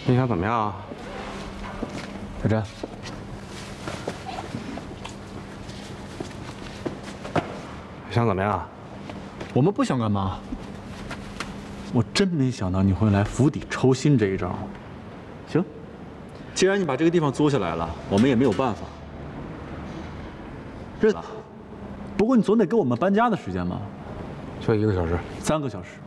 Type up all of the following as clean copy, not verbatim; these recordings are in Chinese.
你想怎么样啊？ 小珍， 想怎么样？ 我们不想干嘛。我真没想到你会来釜底抽薪这一招。行，既然你把这个地方租下来了，我们也没有办法。认了。不过你总得给我们搬家的时间吧？ 就1个小时。 3个小时。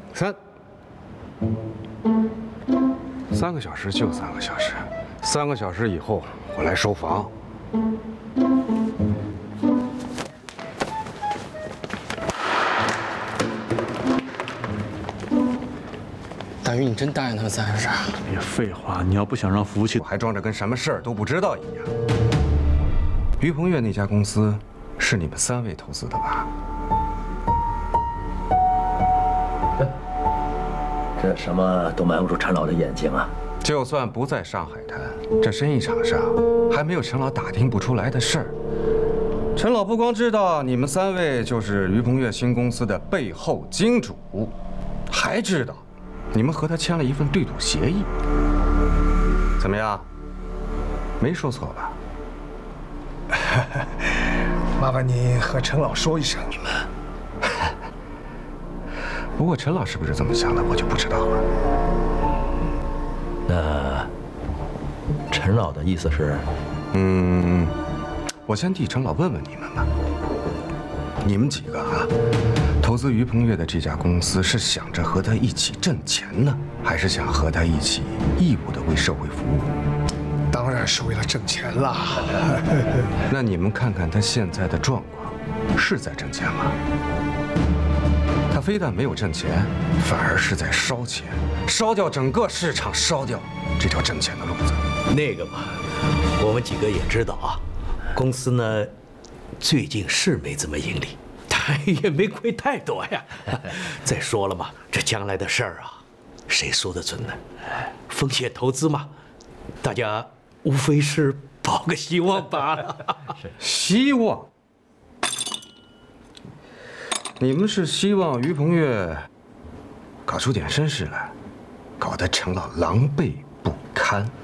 3个小时就3个小时，3个小时以后我来收房。 大鱼，你真答应他们3个小时啊？ 别废话，你要不想让服务器， 我还装着跟什么事儿都不知道一样。于鹏岳那家公司是你们3位投资的吧？ 这什么都瞒不住陈老的眼睛啊！ 就算不在上海滩，这生意场上还没有陈老打听不出来的事儿。陈老不光知道你们3位就是于鹏岳新公司的背后金主，还知道你们和他签了一份对赌协议。怎么样？没说错吧？ 麻烦你和陈老说一声，你们。 不过陈老是不是这么想的，我就不知道了。 那陈老的意思是， 我先替陈老问问你们吧。你们几个啊，投资于鹏岳的这家公司是想着和他一起挣钱呢，还是想和他一起义务的为社会服务？ 当然是为了挣钱啦。 那你们看看他现在的状况，是在挣钱吗？他非但没有挣钱，反而是在烧钱，烧掉整个市场，烧掉这条挣钱的路子。 那个嘛，我们几个也知道啊，公司呢最近是没怎么盈利，但也没亏太多呀。再说了嘛，这将来的事儿啊，谁说得准呢？风险投资嘛，大家无非是抱个希望罢了。 希望？你们是希望于鹏岳搞出点声势来，搞得陈老狼狈不堪？